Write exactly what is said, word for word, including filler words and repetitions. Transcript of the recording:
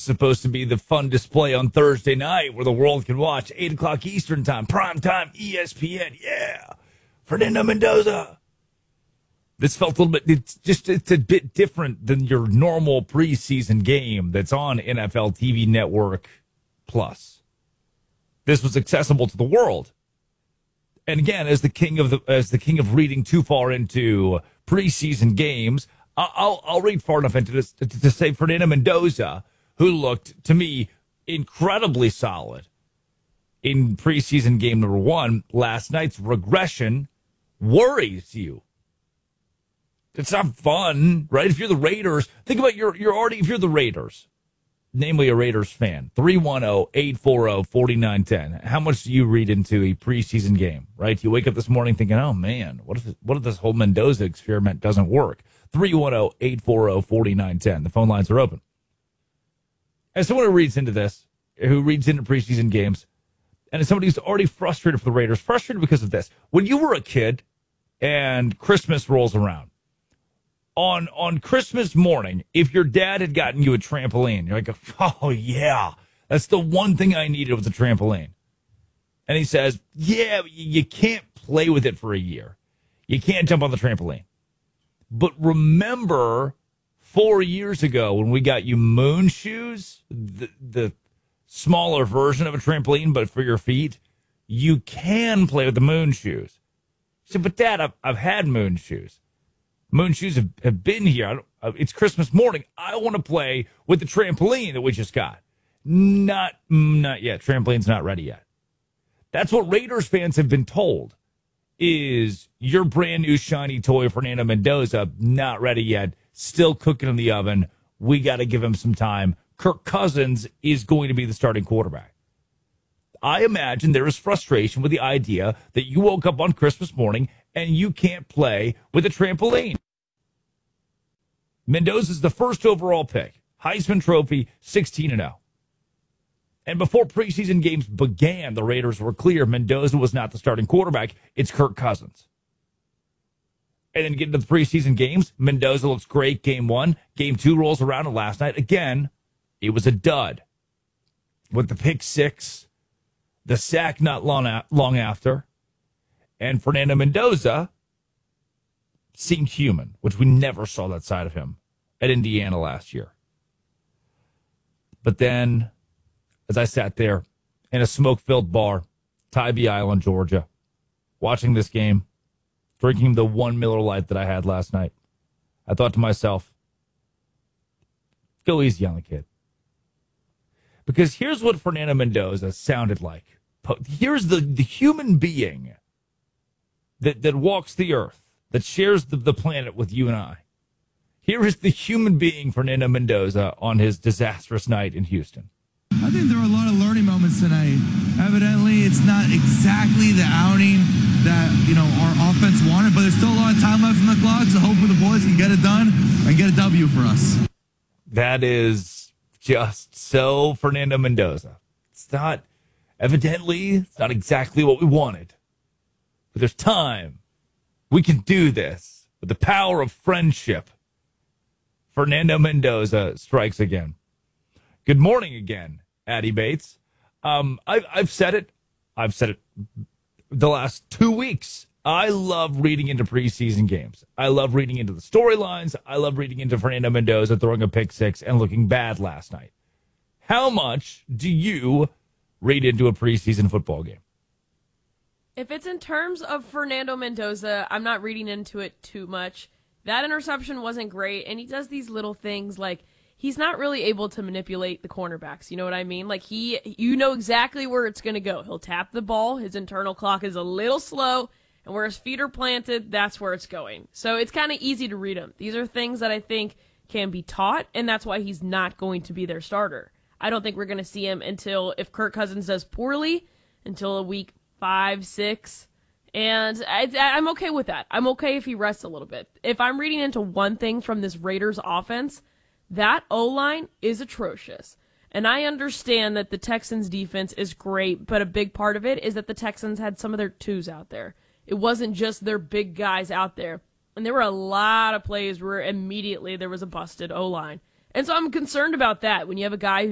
supposed to be the fun display on Thursday night where the world can watch eight o'clock Eastern time, prime time, E S P N. Yeah. Fernando Mendoza. This felt a little bit, it's just, it's a bit different than your normal preseason game that's on N F L T V Network Plus. This was accessible to the world. And again, as the king of the, as the king of reading too far into preseason games, I'll, I'll read far enough into this to, to say Fernando Mendoza, who looked to me incredibly solid in preseason game number one, last night's regression worries you. It's not fun, right? If you're the Raiders, think about your, you're already, if you're the Raiders, namely a Raiders fan, three one zero, eight four zero, four nine one zero. How much do you read into a preseason game, right? You wake up this morning thinking, oh man, what if, what if this whole Mendoza experiment doesn't work? three one zero, eight four zero, four nine one zero. The phone lines are open. As someone who reads into this, who reads into preseason games, and as somebody who's already frustrated for the Raiders, frustrated because of this. When you were a kid and Christmas rolls around, On on Christmas morning, if your dad had gotten you a trampoline, you're like, oh, yeah, that's the one thing I needed was a trampoline. And he says, yeah, you can't play with it for a year. You can't jump on the trampoline. But remember four years ago when we got you moon shoes, the, the smaller version of a trampoline, but for your feet, you can play with the moon shoes. So, but Dad, I've, I've had moon shoes. Moon shoes have, have been here. I don't, uh, it's Christmas morning. I want to play with the trampoline that we just got. Not, not yet. Trampoline's not ready yet. That's what Raiders fans have been told. Is your brand new shiny toy Fernando Mendoza not ready yet? Still cooking in the oven. We got to give him some time. Kirk Cousins is going to be the starting quarterback. I imagine there is frustration with the idea that you woke up on Christmas morning and you can't play with a trampoline. Mendoza's the first overall pick. Heisman Trophy, sixteen and oh. And before preseason games began, the Raiders were clear Mendoza was not the starting quarterback. It's Kirk Cousins. And then get into the preseason games. Mendoza looks great game one. Game two rolls around, and last night, again, it was a dud. With the pick six, the sack not long, a- long after, and Fernando Mendoza seemed human, which we never saw that side of him at Indiana last year. But then, as I sat there in a smoke-filled bar, Tybee Island, Georgia, watching this game, drinking the one Miller Lite that I had last night, I thought to myself, go easy on the kid. Because here's what Fernando Mendoza sounded like. Here's the, the human being that, that walks the earth, that shares the, the planet with you and I. Here is the human being Fernando Mendoza on his disastrous night in Houston. I think there were a lot of learning moments tonight. Evidently, it's not exactly the outing that, you know, our offense wanted, but there's still a lot of time left in the clock, so hopefully the boys can get it done and get a W for us. That is just so Fernando Mendoza. It's not, evidently, it's not exactly what we wanted. But there's time. We can do this. With the power of friendship, Fernando Mendoza strikes again. Good morning again, Addie Bates. Um, I've, I've said it. I've said it the last two weeks. I love reading into preseason games. I love reading into the storylines. I love reading into Fernando Mendoza throwing a pick six and looking bad last night. How much do you read into a preseason football game? If it's in terms of Fernando Mendoza, I'm not reading into it too much. That interception wasn't great, and he does these little things like he's not really able to manipulate the cornerbacks. You know what I mean? Like he, you know exactly where it's going to go. He'll tap the ball. His internal clock is a little slow, and where his feet are planted, that's where it's going. So it's kind of easy to read him. These are things that I think can be taught, and that's why he's not going to be their starter. I don't think we're going to see him until, if Kirk Cousins does poorly, until a week five, six. And I, I'm okay with that. I'm okay if he rests a little bit. If I'm reading into one thing from this Raiders offense, that O-line is atrocious. And I understand that the Texans defense is great, but a big part of it is that the Texans had some of their twos out there. It wasn't just their big guys out there. And there were a lot of plays where immediately there was a busted O-line. And so I'm concerned about that when you have a guy who's